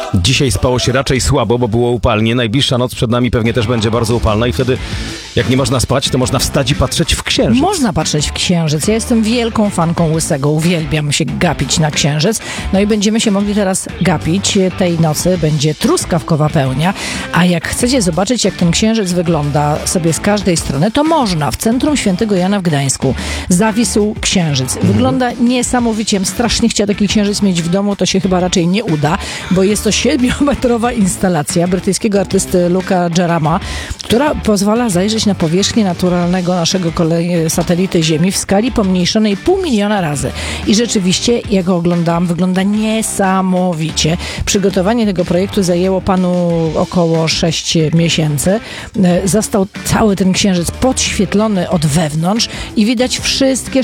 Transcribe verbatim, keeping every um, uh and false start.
Dzisiaj spało się raczej słabo, bo było upalnie. Najbliższa noc przed nami pewnie też będzie bardzo upalna i wtedy, jak nie można spać, to można wstać i patrzeć w księżyc. Można patrzeć w księżyc. Ja jestem wielką fanką Łysego. Uwielbiam się gapić na księżyc. No i będziemy się mogli teraz gapić. Tej nocy będzie truskawkowa pełnia. A jak chcecie zobaczyć, jak ten księżyc wygląda sobie z każdej strony, to można. W centrum Świętego Jana w Gdańsku zawisł księżyc. Wygląda niesamowicie. Strasznie chciała taki księżyc mieć w domu. To się chyba raczej nie uda, bo jest to siedmiometrowa instalacja brytyjskiego artysty Luca Jerama, która pozwala zajrzeć na powierzchnię naturalnego naszego kolei satelity Ziemi w skali pomniejszonej pół miliona razy. I rzeczywiście, jak go oglądałam, wygląda niesamowicie. Przygotowanie tego projektu zajęło panu około sześć miesięcy. Został cały ten księżyc podświetlony od wewnątrz i widać wszystkie